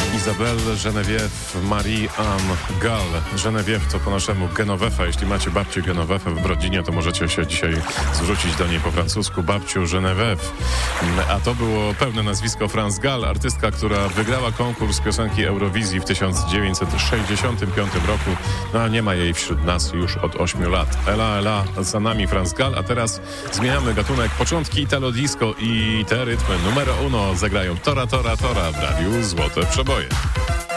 Isabelle Geneviève Marie-Anne Gall. Geneviève to po naszemu Genovefa. Jeśli macie babcię Genovefę w rodzinie, to możecie się dzisiaj zwrócić do niej po francusku babciu Geneviève. A to było pełne nazwisko France Gall, artystka, która wygrała konkurs piosenki Eurowizji w 1965 roku. No a nie ma jej wśród nas już od 8 lat. Ela, ela, za nami France Gall, a teraz zmieniamy gatunek. Początki Italo Disco i te rytmy numero uno zagrają Tora, Tora, Tora w radiu Złote Przeboje.